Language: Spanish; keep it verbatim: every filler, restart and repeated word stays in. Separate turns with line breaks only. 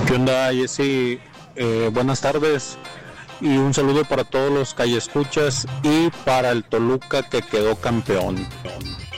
¿Qué onda, Jessy? Eh, buenas tardes y un saludo para todos los calle escuchas y para el Toluca que quedó campeón.